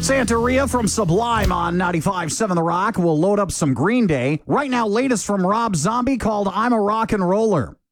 Santeria from Sublime on 95.7 The Rock. We'll load up some Green Day. Right now, latest from Rob Zombie called I'm a Rock and Roller.